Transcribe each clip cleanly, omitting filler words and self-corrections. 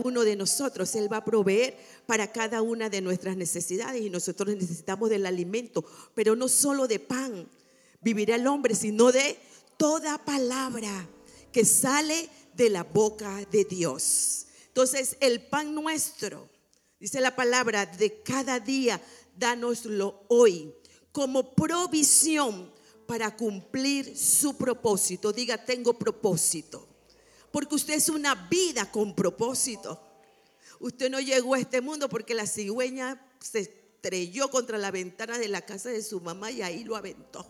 uno de nosotros. Él va a proveer para cada una de nuestras necesidades, y nosotros necesitamos del alimento, pero no solo de pan vivirá el hombre, sino de toda palabra que sale de la boca de Dios. Entonces, el pan nuestro, dice la palabra, de cada día, dánoslo hoy como provisión para cumplir su propósito. Diga: tengo propósito. Porque usted es una vida con propósito. Usted no llegó a este mundo porque la cigüeña se estrelló contra la ventana de la casa de su mamá y ahí lo aventó.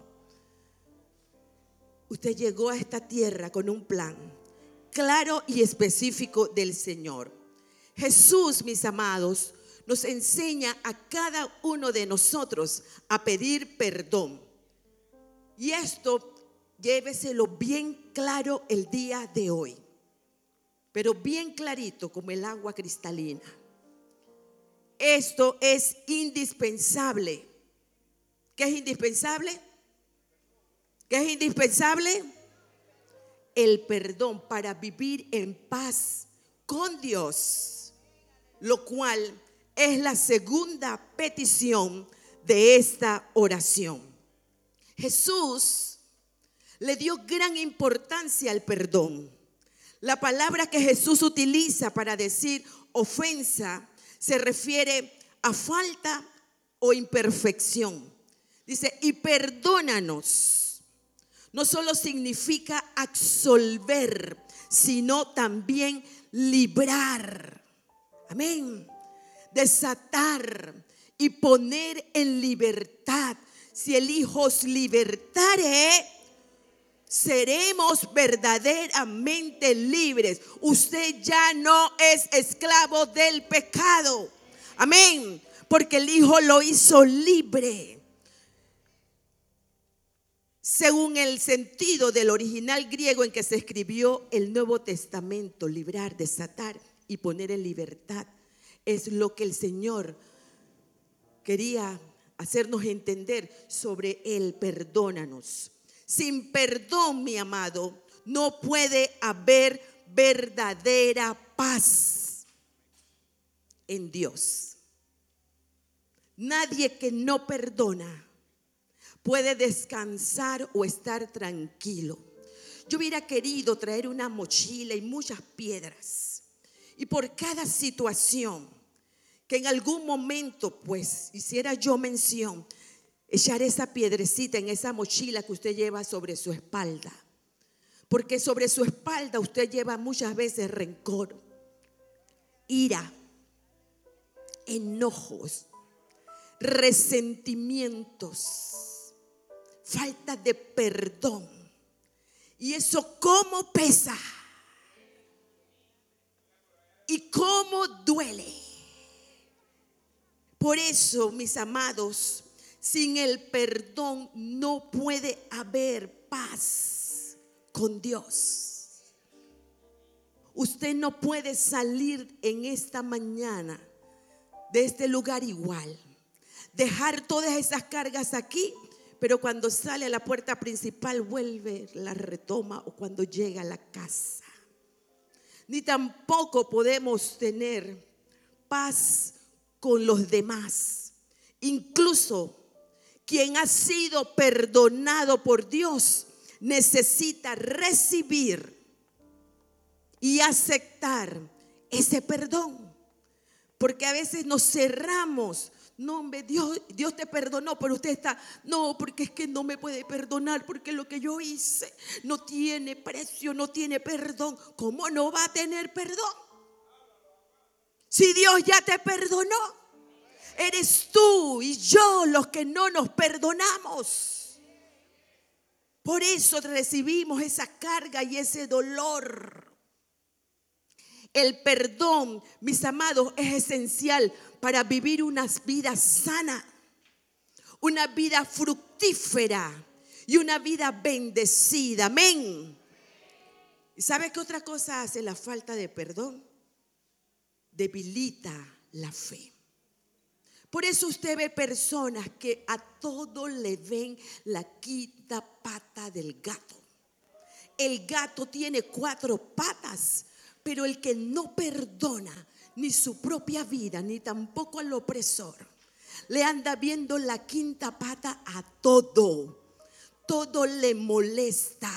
Usted llegó a esta tierra con un plan claro y específico del Señor. Jesús, mis amados, nos enseña a cada uno de nosotros a pedir perdón. Y esto lléveselo bien claro el día de hoy, pero bien clarito como el agua cristalina. Esto es indispensable. ¿Qué es indispensable? ¿Qué es indispensable? El perdón para vivir en paz con Dios, lo cual es la segunda petición de esta oración. Jesús le dio gran importancia al perdón. La palabra que Jesús utiliza para decir ofensa se refiere a falta o imperfección. Dice: y perdónanos. No solo significa absolver, sino también librar. Amén. Desatar y poner en libertad. Si el Hijo os libertare, seremos verdaderamente libres. Usted ya no es esclavo del pecado. Amén. Porque el Hijo lo hizo libre. Según el sentido del original griego en que se escribió el Nuevo Testamento, librar, desatar y poner en libertad es lo que el Señor quería hacernos entender sobre el perdónanos. Sin perdón, mi amado, no puede haber verdadera paz en Dios. Nadie que no perdona puede descansar o estar tranquilo. Yo hubiera querido traer una mochila y muchas piedras, y por cada situación que en algún momento pues hiciera yo mención, echar esa piedrecita en esa mochila que usted lleva sobre su espalda. Porque sobre su espalda usted lleva muchas veces rencor, ira, enojos, resentimientos, falta de perdón. Y eso cómo pesa y cómo duele. Por eso, mis amados, sin el perdón no puede haber paz con Dios. Usted no puede salir en esta mañana de este lugar igual, dejar todas esas cargas aquí, pero cuando sale a la puerta principal vuelve, la retoma, o cuando llega a la casa. Ni tampoco podemos tener paz con los demás. Incluso quien ha sido perdonado por Dios necesita recibir y aceptar ese perdón, porque a veces nos cerramos. No, hombre, Dios te perdonó, pero usted está, no, porque es que no me puede perdonar, porque lo que yo hice no tiene precio, no tiene perdón. ¿Cómo no va a tener perdón? Si Dios ya te perdonó, eres tú y yo los que no nos perdonamos. Por eso recibimos esa carga y ese dolor. El perdón, mis amados, es esencial para vivir una vida sana, una vida fructífera y una vida bendecida. Amén. ¿Y sabe qué otra cosa hace la falta de perdón? Debilita la fe. Por eso usted ve personas que a todo le ven la quinta pata del gato. El gato tiene 4 patas, Pero el que no perdona ni su propia vida, ni tampoco al opresor, le anda viendo la quinta pata a todo. Todo le molesta.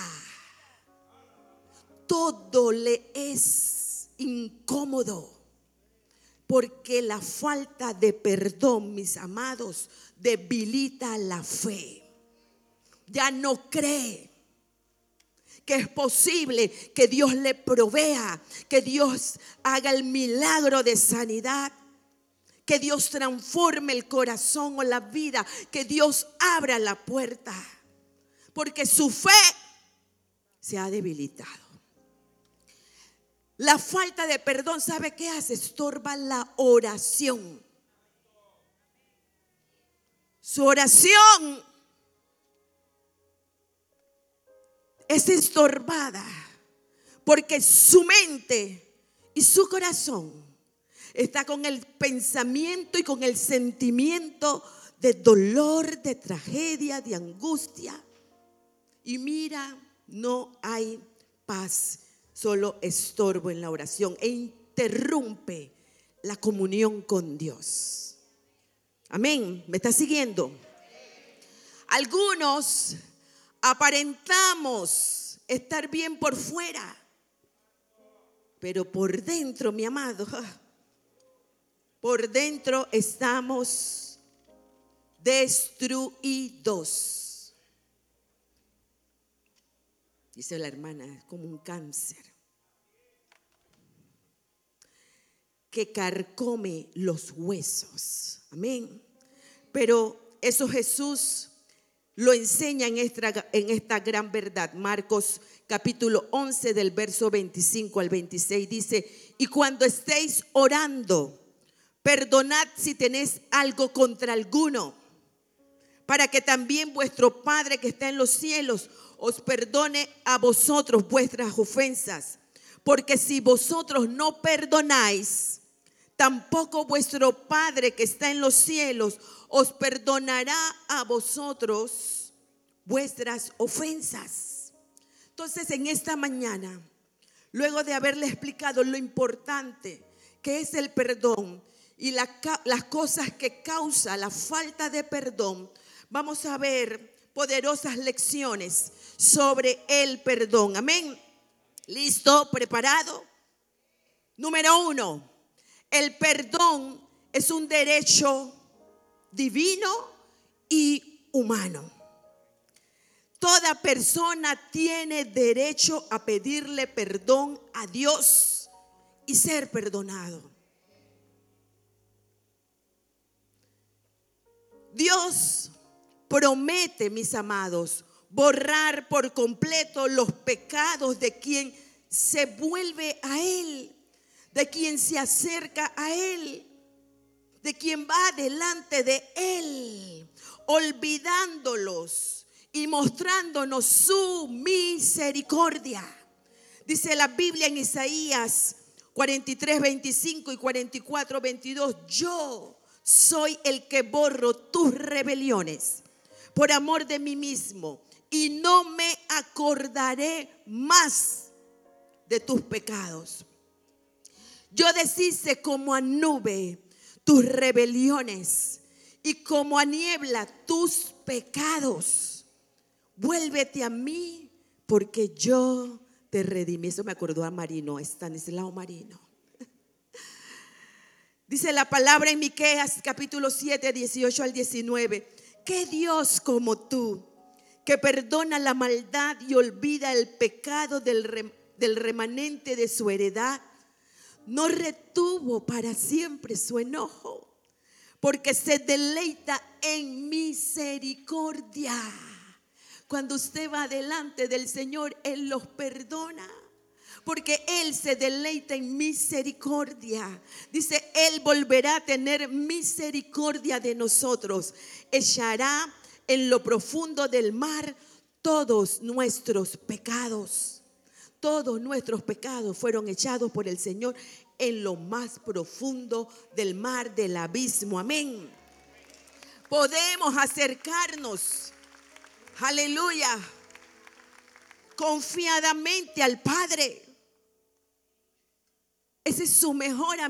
Todo le es incómodo. Porque la falta de perdón, mis amados, debilita la fe. Ya no cree que es posible que Dios le provea, que Dios haga el milagro de sanidad, que Dios transforme el corazón o la vida, que Dios abra la puerta, porque su fe se ha debilitado. La falta de perdón, ¿sabe qué hace? Estorba la oración. Su oración es estorbada porque su mente y su corazón está con el pensamiento y con el sentimiento de dolor, de tragedia, de angustia. Y mira, no hay paz, solo estorbo en la oración e interrumpe la comunión con Dios. Amén. ¿Me está siguiendo? Algunos aparentamos estar bien por fuera, pero por dentro, mi amado, por dentro estamos destruidos. Dice la hermana, es como un cáncer que carcome los huesos. Amén. Pero eso Jesús lo enseña en esta gran verdad. Marcos capítulo 11 del verso 25 al 26 dice: y cuando estéis orando, perdonad si tenéis algo contra alguno, para que también vuestro Padre que está en los cielos os perdone a vosotros vuestras ofensas. Porque si vosotros no perdonáis, tampoco vuestro Padre que está en los cielos os perdonará a vosotros vuestras ofensas. Entonces, en esta mañana, luego de haberle explicado lo importante que es el perdón y las cosas que causa la falta de perdón, vamos a ver poderosas lecciones sobre el perdón. Amén. ¿Listo? ¿Preparado? Número 1. El perdón es un derecho divino y humano. Toda persona tiene derecho a pedirle perdón a Dios y ser perdonado. Dios promete, mis amados, borrar por completo los pecados de quien se vuelve a Él, de quien se acerca a Él, de quien va delante de Él, olvidándolos y mostrándonos su misericordia. Dice la Biblia en Isaías 43, 25 y 44, 22: yo soy el que borro tus rebeliones por amor de mí mismo, y no me acordaré más de tus pecados. Yo deshice como a nube tus rebeliones y como a niebla tus pecados. Vuélvete a mí, porque yo te redimí. Eso me acordó a Marino, Estanislao Marino. Dice la palabra en Miqueas capítulo 7, 18 al 19: ¿qué Dios como tú, que perdona la maldad y olvida el pecado del remanente de su heredad? No retuvo para siempre su enojo, porque se deleita en misericordia. Cuando usted va delante del Señor, Él los perdona, porque Él se deleita en misericordia. Dice, Él volverá a tener misericordia de nosotros. Echará en lo profundo del mar todos nuestros pecados. Todos nuestros pecados fueron echados por el Señor en lo más profundo del mar, del abismo. Amén. Podemos acercarnos, aleluya, confiadamente al Padre. Ese es su mejor